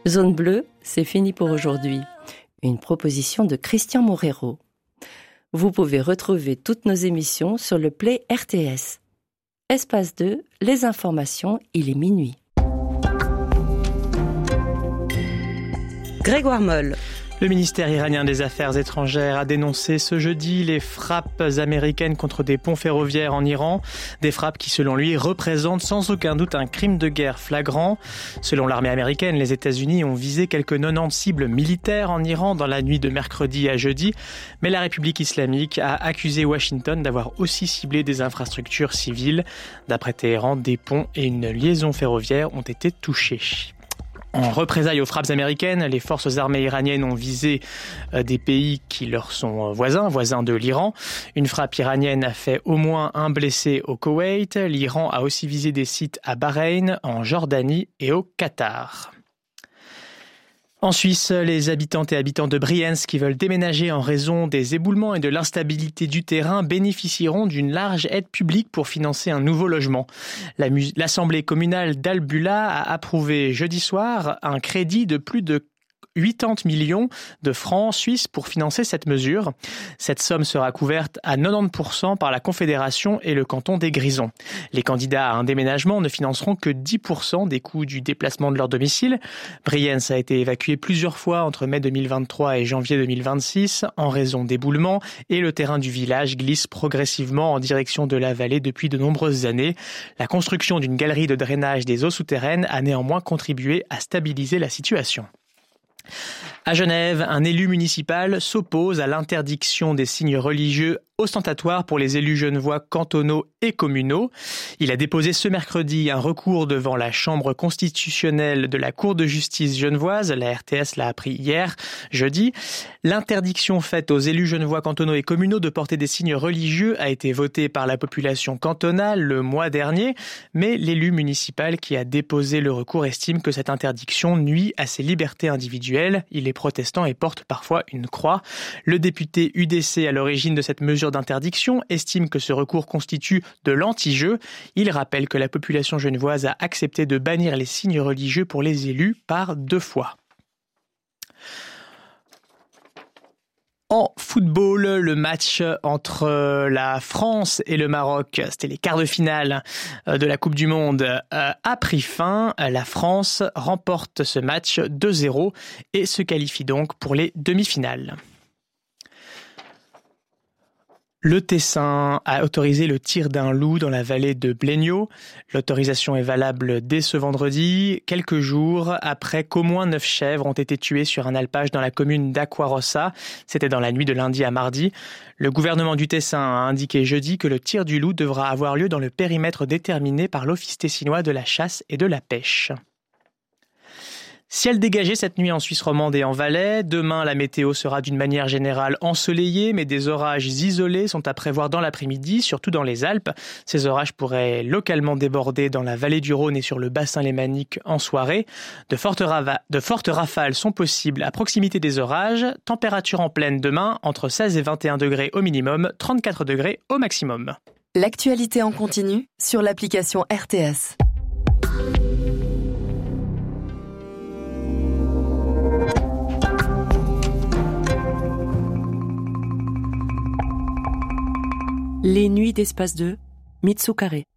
Zone bleue, c'est fini pour aujourd'hui. Une proposition de Christian Morero. Vous pouvez retrouver toutes nos émissions sur le Play RTS. Espace 2, les informations, il est minuit. Grégoire Moll. Le ministère iranien des Affaires étrangères a dénoncé ce jeudi les frappes américaines contre des ponts ferroviaires en Iran. Des frappes qui, selon lui, représentent sans aucun doute un crime de guerre flagrant. Selon l'armée américaine, les États-Unis ont visé quelques 90 cibles militaires en Iran dans la nuit de mercredi à jeudi. Mais la République islamique a accusé Washington d'avoir aussi ciblé des infrastructures civiles. D'après Téhéran, des ponts et une liaison ferroviaire ont été touchés. En représailles aux frappes américaines, les forces armées iraniennes ont visé des pays qui leur sont voisins de l'Iran. Une frappe iranienne a fait au moins un blessé au Koweït. L'Iran a aussi visé des sites à Bahreïn, en Jordanie et au Qatar. En Suisse, les habitantes et habitants de Brienz qui veulent déménager en raison des éboulements et de l'instabilité du terrain bénéficieront d'une large aide publique pour financer un nouveau logement. L'Assemblée communale d'Albula a approuvé jeudi soir un crédit de plus de 80 millions de francs suisses pour financer cette mesure. Cette somme sera couverte à 90% par la Confédération et le canton des Grisons. Les candidats à un déménagement ne financeront que 10% des coûts du déplacement de leur domicile. Brienz a été évacué plusieurs fois entre mai 2023 et janvier 2026 en raison d'éboulements et le terrain du village glisse progressivement en direction de la vallée depuis de nombreuses années. La construction d'une galerie de drainage des eaux souterraines a néanmoins contribué à stabiliser la situation. À Genève, un élu municipal s'oppose à l'interdiction des signes religieux ostentatoire pour les élus genevois cantonaux et communaux. Il a déposé ce mercredi un recours devant la Chambre constitutionnelle de la Cour de justice genevoise. La RTS l'a appris hier, jeudi. L'interdiction faite aux élus genevois cantonaux et communaux de porter des signes religieux a été votée par la population cantonale le mois dernier, mais l'élu municipal qui a déposé le recours estime que cette interdiction nuit à ses libertés individuelles. Il est protestant et porte parfois une croix. Le député UDC à l'origine de cette mesure d'interdiction estime que ce recours constitue de l'anti-jeu. Il rappelle que la population genevoise a accepté de bannir les signes religieux pour les élus par 2 fois. En football, le match entre la France et le Maroc, c'était les quarts de finale de la Coupe du Monde, a pris fin. La France remporte ce match 2-0 et se qualifie donc pour les demi-finales. Le Tessin a autorisé le tir d'un loup dans la vallée de Blégneux. L'autorisation est valable dès ce vendredi, quelques jours après qu'au moins 9 chèvres ont été tuées sur un alpage dans la commune d'Aqua-Rossa. C'était dans la nuit de lundi à mardi. Le gouvernement du Tessin a indiqué jeudi que le tir du loup devra avoir lieu dans le périmètre déterminé par l'Office tessinois de la chasse et de la pêche. Ciel dégagé cette nuit en Suisse romande et en Valais. Demain, la météo sera d'une manière générale ensoleillée, mais des orages isolés sont à prévoir dans l'après-midi, surtout dans les Alpes. Ces orages pourraient localement déborder dans la vallée du Rhône et sur le bassin lémanique en soirée. De fortes rafales sont possibles à proximité des orages. Température en pleine demain, entre 16 et 21 degrés au minimum, 34 degrés au maximum. L'actualité en continu sur l'application RTS. Les nuits d'Espace 2, Mitsukare.